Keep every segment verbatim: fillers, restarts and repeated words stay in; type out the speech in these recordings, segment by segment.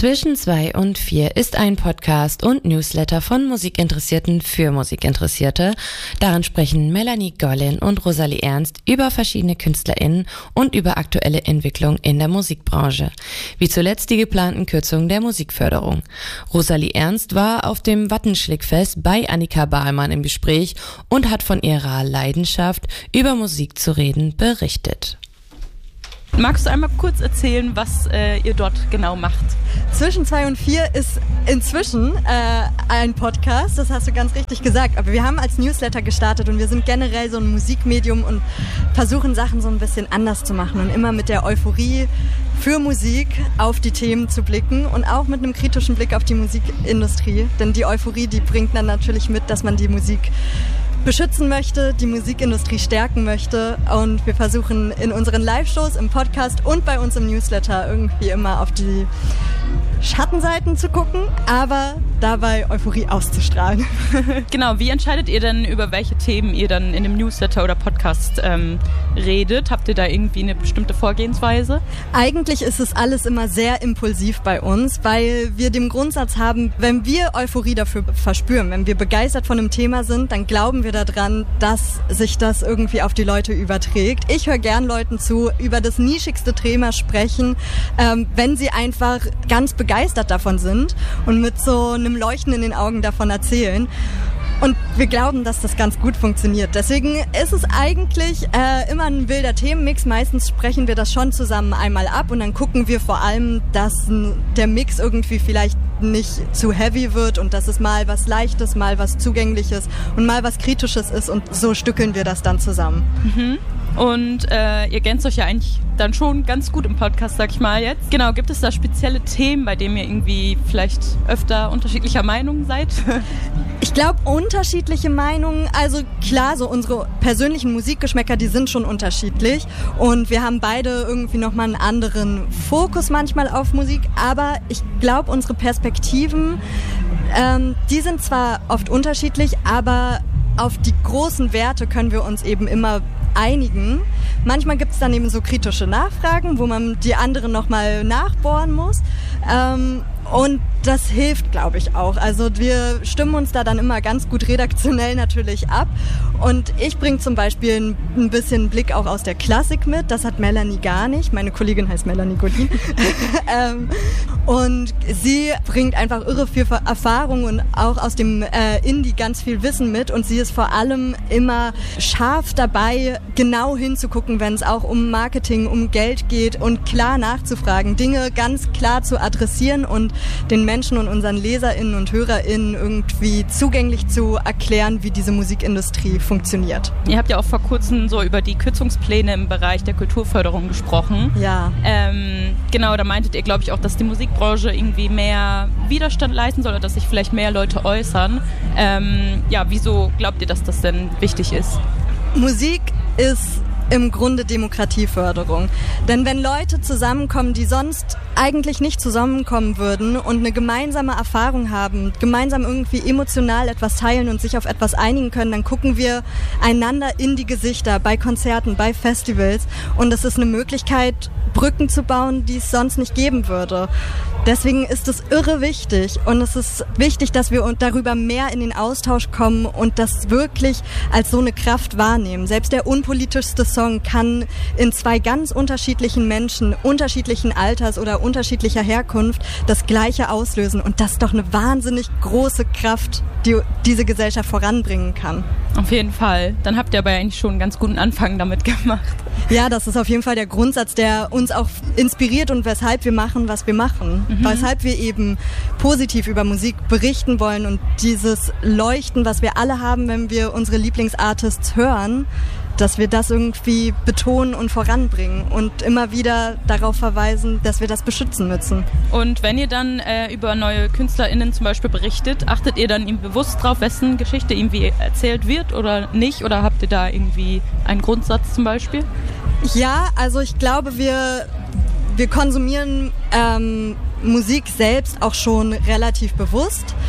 Zwischen zwei und vier ist ein Podcast und Newsletter von Musikinteressierten für Musikinteressierte. Darin sprechen Melanie Gollin und Rosalie Ernst über verschiedene KünstlerInnen und über aktuelle Entwicklungen in der Musikbranche. Wie zuletzt die geplanten Kürzungen der Musikförderung. Rosalie Ernst war auf dem Wattenschlickfest bei Annika Bahlmann im Gespräch und hat von ihrer Leidenschaft, über Musik zu reden, berichtet. Magst du einmal kurz erzählen, was äh, ihr dort genau macht? Zwischen zwei und vier ist inzwischen äh, ein Podcast, das hast du ganz richtig gesagt. Aber wir haben als Newsletter gestartet und wir sind generell so ein Musikmedium und versuchen Sachen so ein bisschen anders zu machen und immer mit der Euphorie für Musik auf die Themen zu blicken und auch mit einem kritischen Blick auf die Musikindustrie. Denn die Euphorie, die bringt dann natürlich mit, dass man die Musik beschützen möchte, die Musikindustrie stärken möchte, und wir versuchen in unseren Live-Shows, im Podcast und bei uns im Newsletter irgendwie immer auf die Schattenseiten zu gucken, aber dabei Euphorie auszustrahlen. Genau, wie entscheidet ihr denn, über welche Themen ihr dann in dem Newsletter oder Podcast ähm, redet? Habt ihr da irgendwie eine bestimmte Vorgehensweise? Eigentlich ist es alles immer sehr impulsiv bei uns, weil wir den Grundsatz haben, wenn wir Euphorie dafür verspüren, wenn wir begeistert von einem Thema sind, dann glauben wir daran, dass sich das irgendwie auf die Leute überträgt. Ich höre gern Leuten zu, über das nischigste Thema sprechen, ähm, wenn sie einfach ganz begeistert davon sind und mit so einem Leuchten in den Augen davon erzählen. Und wir glauben, dass das ganz gut funktioniert. Deswegen ist es eigentlich äh, immer ein wilder Themenmix. Meistens sprechen wir das schon zusammen einmal ab und dann gucken wir vor allem, dass n, der Mix irgendwie vielleicht nicht zu heavy wird und dass es mal was Leichtes, mal was Zugängliches und mal was Kritisches ist, und so stückeln wir das dann zusammen. Mhm. Und äh, ihr ergänzt euch ja eigentlich dann schon ganz gut im Podcast, sag ich mal jetzt. Genau, gibt es da spezielle Themen, bei denen ihr irgendwie vielleicht öfter unterschiedlicher Meinung seid? Ich glaube, unterschiedliche Meinungen, also klar, so unsere persönlichen Musikgeschmäcker, die sind schon unterschiedlich und wir haben beide irgendwie nochmal einen anderen Fokus manchmal auf Musik, aber ich glaube, unsere Perspektiven, ähm, die sind zwar oft unterschiedlich, aber auf die großen Werte können wir uns eben immer einigen. Manchmal gibt es dann eben so kritische Nachfragen, wo man die anderen nochmal nachbohren muss. Ähm, und das hilft, glaube ich, auch. Also wir stimmen uns da dann immer ganz gut redaktionell natürlich ab. Und ich bringe zum Beispiel ein, ein bisschen Blick auch aus der Klassik mit. Das hat Melanie gar nicht. Meine Kollegin heißt Melanie Gollin. ähm, und sie bringt einfach irre viel Erfahrung und auch aus dem äh, Indie ganz viel Wissen mit. Und sie ist vor allem immer scharf dabei, genau hinzugucken, wenn es auch um Marketing, um Geld geht und klar nachzufragen, Dinge ganz klar zu adressieren und den Menschen und unseren LeserInnen und HörerInnen irgendwie zugänglich zu erklären, wie diese Musikindustrie funktioniert. Ihr habt ja auch vor kurzem so über die Kürzungspläne im Bereich der Kulturförderung gesprochen. Ja. Ähm, genau, da meintet ihr, glaube ich, auch, dass die Musikbranche irgendwie mehr Widerstand leisten soll oder dass sich vielleicht mehr Leute äußern. Ähm, ja, wieso glaubt ihr, dass das denn wichtig ist? Musik ist im Grunde Demokratieförderung. Denn wenn Leute zusammenkommen, die sonst eigentlich nicht zusammenkommen würden und eine gemeinsame Erfahrung haben, gemeinsam irgendwie emotional etwas teilen und sich auf etwas einigen können, dann gucken wir einander in die Gesichter bei Konzerten, bei Festivals, und es ist eine Möglichkeit, Brücken zu bauen, die es sonst nicht geben würde. Deswegen ist es irre wichtig und es ist wichtig, dass wir darüber mehr in den Austausch kommen und das wirklich als so eine Kraft wahrnehmen. Selbst der unpolitischste Song kann in zwei ganz unterschiedlichen Menschen, unterschiedlichen Alters oder unterschiedlicher Herkunft das Gleiche auslösen, und das ist doch eine wahnsinnig große Kraft, die diese Gesellschaft voranbringen kann. Auf jeden Fall. Dann habt ihr aber eigentlich schon einen ganz guten Anfang damit gemacht. Ja, das ist auf jeden Fall der Grundsatz, der uns auch inspiriert und weshalb wir machen, was wir machen. Mhm. Weshalb wir eben positiv über Musik berichten wollen und dieses Leuchten, was wir alle haben, wenn wir unsere Lieblingsartists hören, dass wir das irgendwie betonen und voranbringen und immer wieder darauf verweisen, dass wir das beschützen müssen. Und wenn ihr dann äh, über neue KünstlerInnen zum Beispiel berichtet, achtet ihr dann ihm bewusst drauf, wessen Geschichte irgendwie erzählt wird oder nicht? Oder habt ihr da irgendwie einen Grundsatz zum Beispiel? Ja, also ich glaube, wir, wir konsumieren ähm, Musik selbst auch schon relativ bewusst.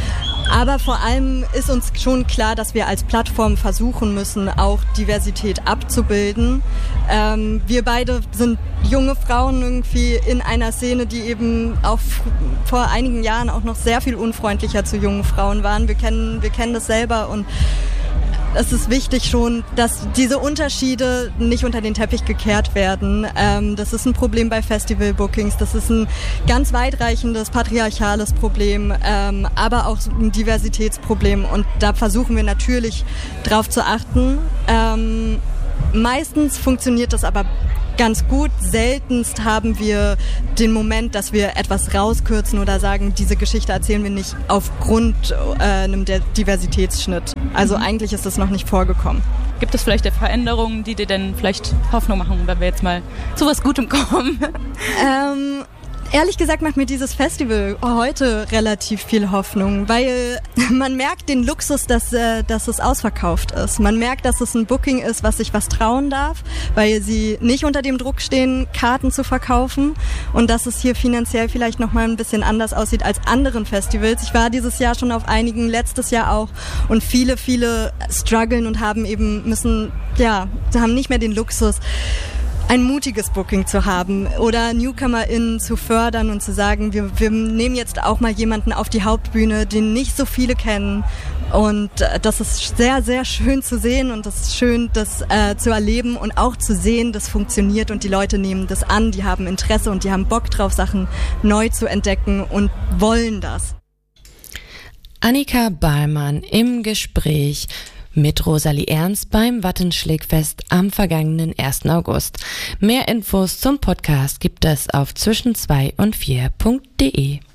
Aber vor allem ist uns schon klar, dass wir als Plattform versuchen müssen, auch Diversität abzubilden. Ähm, wir beide sind junge Frauen irgendwie in einer Szene, die eben auch f- vor einigen Jahren auch noch sehr viel unfreundlicher zu jungen Frauen waren. Wir kennen, wir kennen das selber und es ist wichtig schon, dass diese Unterschiede nicht unter den Teppich gekehrt werden. Ähm, das ist ein Problem bei Festival-Bookings, das ist ein ganz weitreichendes patriarchales Problem, ähm, aber auch ein Diversitätsproblem und da versuchen wir natürlich drauf zu achten. Ähm, meistens funktioniert das aber ganz gut. Seltenst haben wir den Moment, dass wir etwas rauskürzen oder sagen, diese Geschichte erzählen wir nicht aufgrund äh, einem Diversitätsschnitt. Also mhm. eigentlich ist das noch nicht vorgekommen. Gibt es vielleicht Veränderungen, die dir denn vielleicht Hoffnung machen, wenn wir jetzt mal zu was Gutem kommen? ähm, Ehrlich gesagt macht mir dieses Festival heute relativ viel Hoffnung, weil man merkt den Luxus, dass, äh, dass es ausverkauft ist. Man merkt, dass es ein Booking ist, was sich was trauen darf, weil sie nicht unter dem Druck stehen, Karten zu verkaufen und dass es hier finanziell vielleicht nochmal ein bisschen anders aussieht als anderen Festivals. Ich war dieses Jahr schon auf einigen, letztes Jahr auch und viele, viele strugglen und haben eben müssen, ja, haben nicht mehr den Luxus, ein mutiges Booking zu haben oder NewcomerInnen zu fördern und zu sagen, wir, wir nehmen jetzt auch mal jemanden auf die Hauptbühne, den nicht so viele kennen. Und das ist sehr, sehr schön zu sehen und das ist schön, das äh, zu erleben und auch zu sehen, das funktioniert und die Leute nehmen das an, die haben Interesse und die haben Bock drauf, Sachen neu zu entdecken und wollen das. Annika Ballmann im Gespräch mit Rosalie Ernst beim Wattenschlägfest am vergangenen ersten August. Mehr Infos zum Podcast gibt es auf zwischen zwei und vier punkt de.